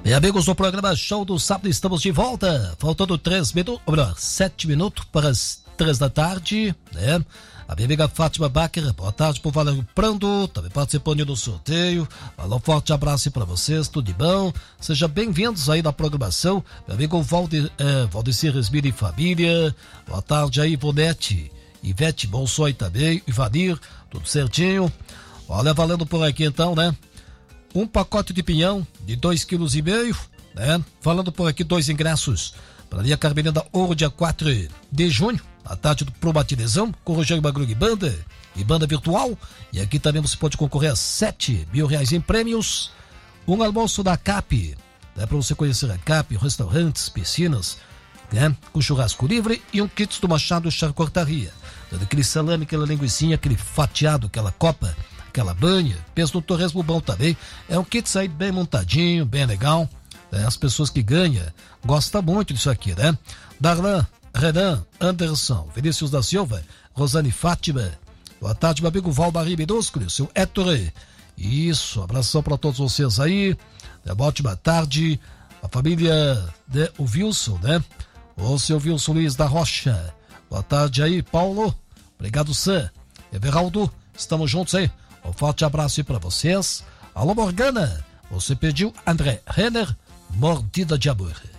E amigos do programa Show do Sábado, estamos de volta, faltando 7 minutos para as 3 da tarde, né? A minha amiga Fátima Bacher, boa tarde pro Valério Prando, também participando do sorteio. Um forte abraço para vocês, tudo de bom? Sejam bem-vindos aí na programação. Meu amigo Valdecir Resmir e família, boa tarde aí, Bonete, Ivete Bolsoi também, Ivanir, tudo certinho. Olha, valendo por aqui então, né? Um pacote de pinhão de 2,5 kg, né? Falando por aqui, 2 ingressos para ali a Carmelina Ouro, dia 4 de junho, à tarde pro Batidezão, com Rogério Magro e banda virtual. E aqui também você pode concorrer a R$7 mil em prêmios. Um almoço da CAP, né? Para você conhecer a CAP, restaurantes, piscinas, né? Com churrasco livre e um kit do Machado Charcutaria. Aquele salame, aquela linguicinha, aquele fatiado, aquela copa, aquela banha, pensa no torresmo bom também. É um kit aí bem montadinho, bem legal. As pessoas que ganham gostam muito disso aqui, né? Darlan, Renan, Anderson, Vinícius da Silva, Rosane Fátima. Boa tarde, meu amigo Valmari Minúsculo, seu Héctor. Isso, abração para todos vocês aí. Uma ótima tarde. A família de o Wilson, né? O seu Wilson Luiz da Rocha. Boa tarde aí, Paulo. Obrigado, Sam. Everaldo, estamos juntos aí. Um forte abraço aí pra vocês. Alô, Morgana, você pediu André Renner, Mordida de Amor.